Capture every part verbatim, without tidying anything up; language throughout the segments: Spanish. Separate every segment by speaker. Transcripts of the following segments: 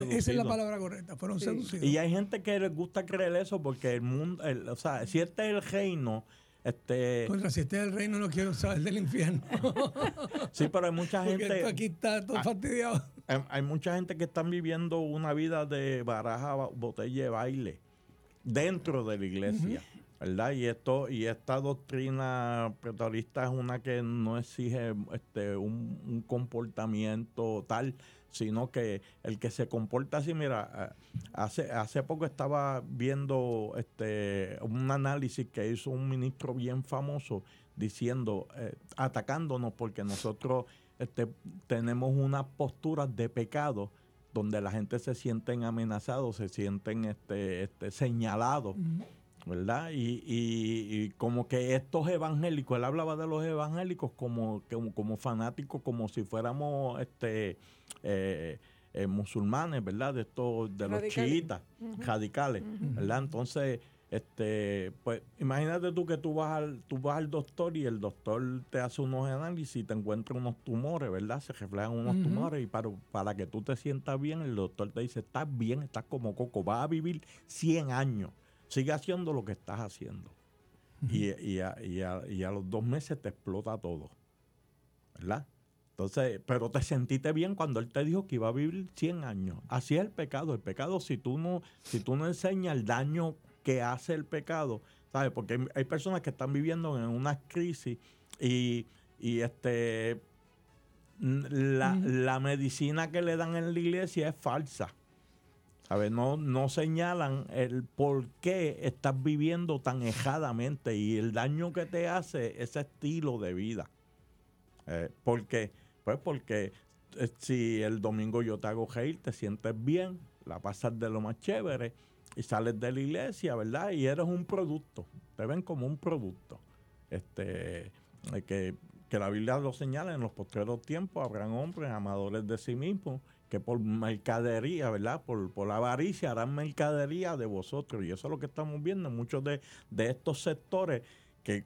Speaker 1: seducidos.
Speaker 2: Esa es la palabra correcta, fueron sí. seducidos.
Speaker 1: Y hay gente que les gusta creer eso porque el mundo, el, o sea, si este es el reino, este...
Speaker 2: Contra si este es el reino no quiero saber del infierno.
Speaker 1: Sí, pero hay mucha gente...
Speaker 2: Porque esto aquí está todo
Speaker 1: hay,
Speaker 2: fastidiado.
Speaker 1: Hay, hay mucha gente que están viviendo una vida de baraja, botella de baile dentro de la iglesia. Uh-huh. ¿Verdad? Y esto y esta doctrina preterista es una que no exige este un, un comportamiento tal, sino que el que se comporta así, mira, hace hace poco estaba viendo este un análisis que hizo un ministro bien famoso diciendo, eh, atacándonos porque nosotros este, tenemos unas posturas de pecado donde la gente se sienten amenazados, se sienten este, este señalados. Uh-huh. ¿Verdad? Y, y, y como que estos evangélicos, él hablaba de los evangélicos como, como, como fanáticos, como si fuéramos este eh, eh, musulmanes, ¿verdad? De estos, de los radicales. Chiitas, uh-huh. radicales, uh-huh. ¿verdad? Entonces, este, pues, imagínate tú que tú vas al, tú vas al doctor y el doctor te hace unos análisis y te encuentra unos tumores, ¿verdad? Se reflejan unos uh-huh. tumores y para, para que tú te sientas bien, el doctor te dice, estás bien, estás como coco, vas a vivir cien años. Sigue haciendo lo que estás haciendo. Uh-huh. Y, y, a, y, a, y a los dos meses te explota todo. ¿Verdad? Entonces, pero te sentiste bien cuando él te dijo que iba a vivir cien años. Así es el pecado. El pecado, si tú no, si tú no enseñas el daño que hace el pecado, ¿sabes? Porque hay, hay personas que están viviendo en una crisis y, y este la, uh-huh. la medicina que le dan en la iglesia es falsa. ¿Sabes? No, no señalan el por qué estás viviendo tan ejadamente y el daño que te hace ese estilo de vida. Eh, porque, pues porque eh, si el domingo yo te hago reír, te sientes bien, la pasas de lo más chévere y sales de la iglesia, ¿verdad? Y eres un producto, te ven como un producto. Este, eh, que, que la Biblia lo señala, en los postreros tiempos habrán hombres amadores de sí mismos, que por mercadería, ¿verdad? Por, por avaricia harán mercadería de vosotros. Y eso es lo que estamos viendo en muchos de, de estos sectores, que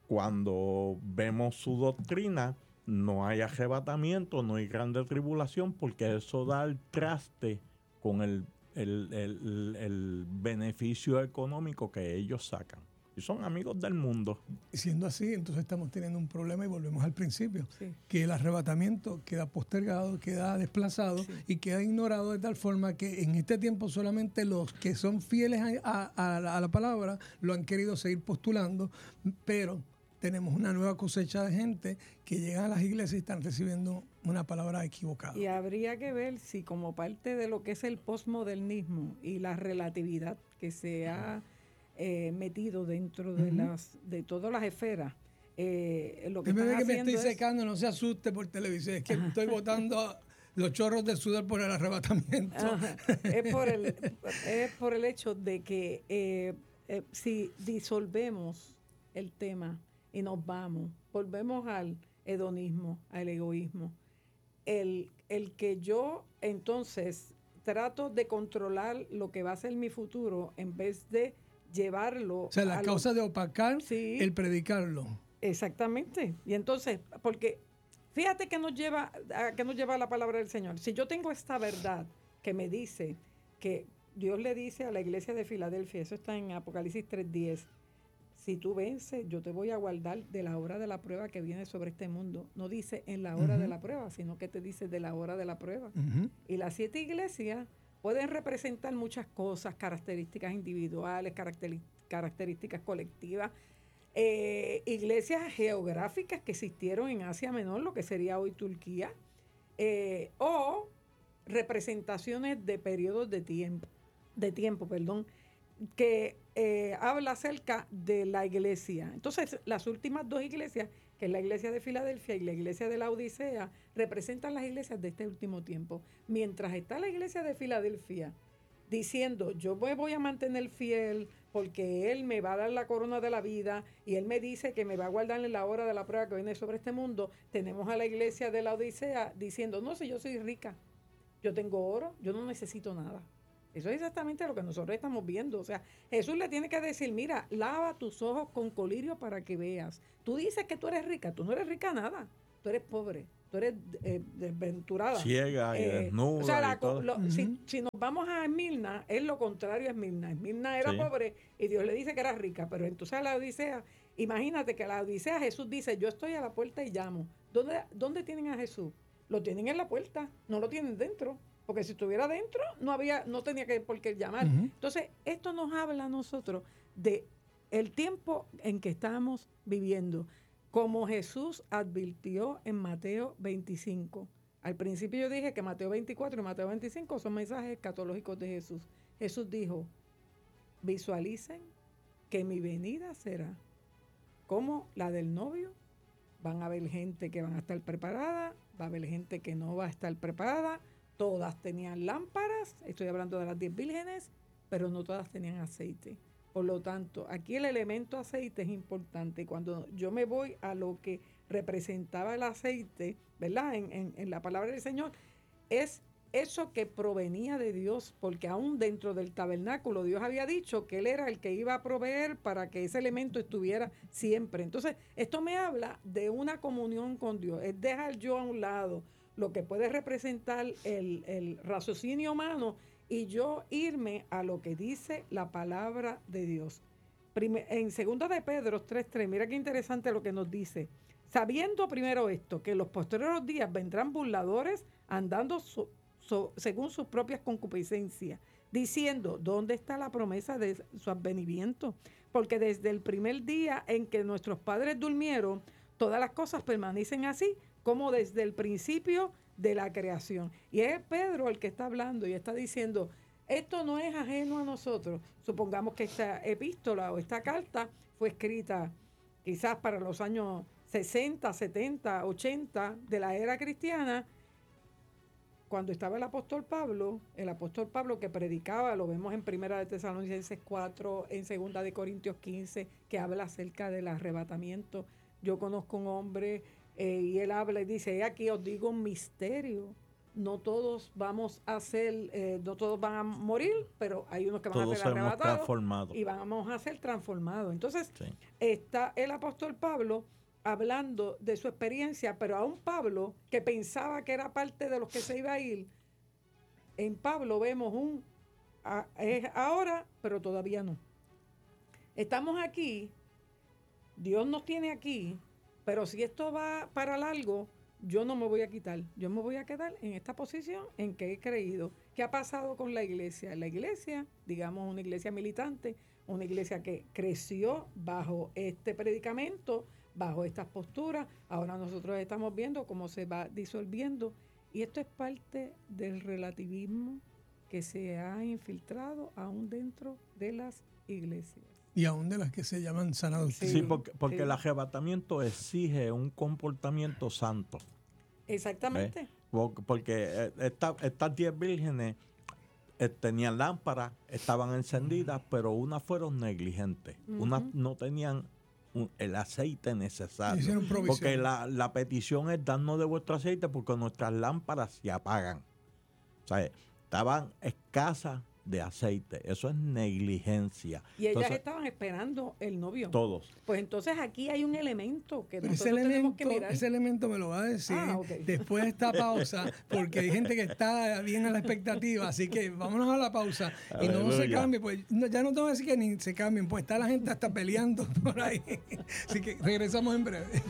Speaker 1: cuando vemos su doctrina no hay arrebatamiento, no hay grande tribulación, porque eso da el traste con el, el, el, el beneficio económico que ellos sacan. Y son amigos del mundo.
Speaker 2: Y siendo así, entonces estamos teniendo un problema y volvemos al principio, sí. que el arrebatamiento queda postergado, queda desplazado sí. y queda ignorado de tal forma que en este tiempo solamente los que son fieles a, a, a, la, a la palabra lo han querido seguir postulando, pero tenemos una nueva cosecha de gente que llega a las iglesias y están recibiendo una palabra equivocada.
Speaker 3: Y habría que ver si como parte de lo que es el postmodernismo y la relatividad que se ha Eh, metido dentro de uh-huh. las de todas las esferas. Eh, lo que,
Speaker 2: que me, que me estoy
Speaker 3: es...
Speaker 2: secando, no se asuste por televisión, es que estoy botando los chorros de sudor por el arrebatamiento.
Speaker 3: es, por el, es por el hecho de que eh, eh, si disolvemos el tema y nos vamos, volvemos al hedonismo, al egoísmo, el, el que yo entonces trato de controlar lo que va a ser mi futuro en vez de llevarlo.
Speaker 2: O sea, la
Speaker 3: a
Speaker 2: causa
Speaker 3: lo,
Speaker 2: de opacar
Speaker 3: sí,
Speaker 2: el predicarlo.
Speaker 3: Exactamente. Y entonces, porque fíjate que nos lleva a que nos lleva la palabra del Señor. Si yo tengo esta verdad que me dice que Dios le dice a la iglesia de Filadelfia, eso está en Apocalipsis tres diez, si tú vences, yo te voy a guardar de la hora de la prueba que viene sobre este mundo. No dice en la hora uh-huh. de la prueba, sino que te dice de la hora de la prueba. Uh-huh. Y las siete iglesias pueden representar muchas cosas, características individuales, caracteri- características colectivas, eh, iglesias geográficas que existieron en Asia Menor, lo que sería hoy Turquía, eh, o representaciones de periodos de tiempo, de tiempo, perdón, que eh, habla acerca de la iglesia. Entonces, las últimas dos iglesias, que es la iglesia de Filadelfia y la iglesia de la Odisea, representan las iglesias de este último tiempo. Mientras está la iglesia de Filadelfia diciendo, yo me voy a mantener fiel porque Él me va a dar la corona de la vida y Él me dice que me va a guardar en la hora de la prueba que viene sobre este mundo, tenemos a la iglesia de la Odisea diciendo, no, si yo soy rica, yo tengo oro, yo no necesito nada. Eso es exactamente lo que nosotros estamos viendo. O sea, Jesús le tiene que decir, mira, lava tus ojos con colirio para que veas. Tú dices que tú eres rica, tú no eres rica nada, tú eres pobre. tú eres eh, desventurada.
Speaker 1: Ciega y
Speaker 3: eh,
Speaker 1: desnuda
Speaker 3: o sea, la,
Speaker 1: y todo.
Speaker 3: lo,
Speaker 2: uh-huh.
Speaker 3: si, si nos vamos a Esmirna, es lo contrario a Esmirna. Esmirna era
Speaker 1: sí.
Speaker 3: pobre y Dios le dice que era rica, pero entonces a la Odisea, imagínate que a la Odisea Jesús dice, yo estoy a la puerta y llamo. ¿Dónde, dónde tienen a Jesús? Lo tienen en la puerta, no lo tienen dentro. Porque si estuviera dentro, no había, no tenía que por qué llamar. Uh-huh. Entonces, esto nos habla a nosotros de el tiempo en que estamos viviendo. Como Jesús advirtió en Mateo veinticinco. Al principio yo dije que Mateo veinticuatro y Mateo veinticinco son mensajes escatológicos de Jesús. Jesús dijo, visualicen que mi venida será como la del novio. Van a haber gente que van a estar preparada, va a haber gente que no va a estar preparada. Todas tenían lámparas, estoy hablando de las diez vírgenes, pero no todas tenían aceite. Por lo tanto, aquí el elemento aceite es importante. Cuando yo me voy a lo que representaba el aceite, ¿verdad? En, en, en la palabra del Señor, es eso que provenía de Dios, porque aún dentro del tabernáculo Dios había dicho que Él era el que iba a proveer para que ese elemento estuviera siempre. Entonces, esto me habla de una comunión con Dios, es dejar yo a un lado lo que puede representar el, el raciocinio humano y yo irme a lo que dice la palabra de Dios. Primer, en segunda de Pedro tres tres, mira qué interesante lo que nos dice. Sabiendo primero esto, que en los posteriores días vendrán burladores andando su, su, según sus propias concupiscencias, diciendo, ¿dónde está la promesa de su advenimiento? Porque desde el primer día en que nuestros padres durmieron, todas las cosas permanecen así, como desde el principio de la creación. Y es Pedro el que está hablando y está diciendo, esto no es ajeno a nosotros. Supongamos que esta epístola o esta carta fue escrita quizás para los años sesenta, setenta, ochenta de la era cristiana, cuando estaba el apóstol Pablo, el apóstol Pablo que predicaba, lo vemos en Primera de Tesalonicenses cuatro, en Segunda de Corintios quince, que habla acerca del arrebatamiento. Yo conozco un hombre eh, y él habla y dice, aquí os digo un misterio, no todos vamos a ser, eh, no todos van a morir, pero hay unos que van
Speaker 1: todos
Speaker 3: a ser arrebatados y vamos a ser transformados. Entonces, sí. Está el apóstol Pablo hablando de su experiencia, pero a un Pablo que pensaba que era parte de los que se iba a ir, en Pablo vemos un, a, es ahora, pero todavía no. Estamos aquí, Dios nos tiene aquí, pero si esto va para largo, yo no me voy a quitar, yo me voy a quedar en esta posición en que he creído. ¿Qué ha pasado con la iglesia? La iglesia, digamos una iglesia militante, una iglesia que creció bajo este predicamento, bajo estas posturas, ahora nosotros estamos viendo cómo se va disolviendo y esto es parte del relativismo que se ha infiltrado aún dentro de las iglesias.
Speaker 2: Y aún de las que se llaman sana doctrina.
Speaker 1: Sí, porque, porque sí. El arrebatamiento exige un comportamiento santo.
Speaker 3: Exactamente.
Speaker 1: ¿Ves? Porque esta, estas diez vírgenes eh, tenían lámparas, estaban encendidas, pero unas fueron negligentes. Uh-huh. Unas no tenían un, el aceite necesario. Porque la, la petición es darnos de vuestro aceite porque nuestras lámparas se apagan. O sea, estaban escasas de aceite, eso es negligencia.
Speaker 3: Y ellas entonces, estaban esperando el novio.
Speaker 1: Todos.
Speaker 3: Pues entonces aquí hay un elemento que
Speaker 2: Pero
Speaker 3: nosotros
Speaker 2: ese
Speaker 3: tenemos
Speaker 2: elemento,
Speaker 3: que mirar.
Speaker 2: Ese elemento me lo va a decir
Speaker 3: ah, okay.
Speaker 2: después de esta pausa, porque hay gente que está bien a la expectativa, así que vámonos a la pausa y no Aleluya. Se cambie, pues no, ya no tengo que decir que ni se cambien, pues está la gente hasta peleando por ahí. Así que regresamos en breve.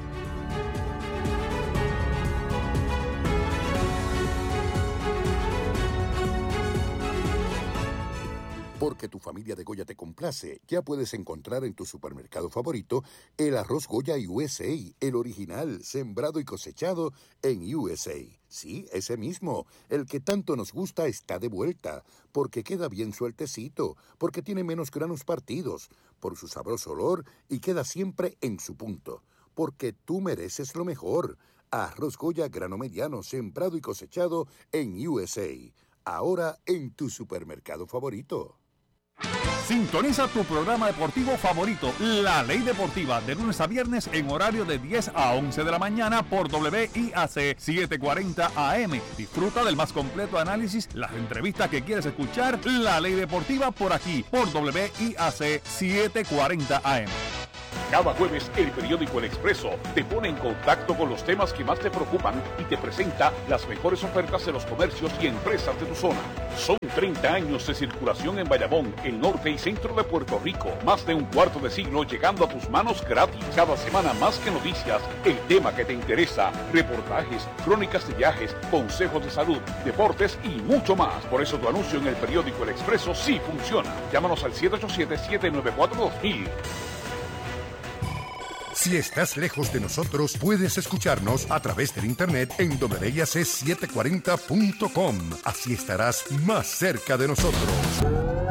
Speaker 4: Porque tu familia de Goya te complace, ya puedes encontrar en tu supermercado favorito el arroz Goya U S A, el original, sembrado y cosechado en U S A. Sí, ese mismo, el que tanto nos gusta está de vuelta, porque queda bien sueltecito, porque tiene menos granos partidos, por su sabroso olor y queda siempre en su punto. Porque tú mereces lo mejor. Arroz Goya grano mediano, sembrado y cosechado en U S A. Ahora en tu supermercado favorito.
Speaker 5: Sintoniza tu programa deportivo favorito, La Ley Deportiva, de lunes a viernes en horario de diez a once de la mañana por W I A C setecientos cuarenta A M. Disfruta del más completo análisis, las entrevistas que quieres escuchar, La Ley Deportiva por aquí, por W I A C setecientos cuarenta A M. Cada jueves, el periódico El Expreso te pone en contacto con los temas que más te preocupan y te presenta las mejores ofertas de los comercios y empresas de tu zona. Son treinta años de circulación en Bayamón, el norte y centro de Puerto Rico. Más de un cuarto de siglo llegando a tus manos gratis. Cada semana más que noticias, el tema que te interesa, reportajes, crónicas de viajes, consejos de salud, deportes y mucho más. Por eso tu anuncio en el periódico El Expreso sí funciona. Llámanos al siete ocho siete, siete nueve cuatro, dos mil.
Speaker 4: Si estás lejos de nosotros, puedes escucharnos a través del internet en doble A C setecientos cuarenta punto com. Así estarás más cerca de nosotros.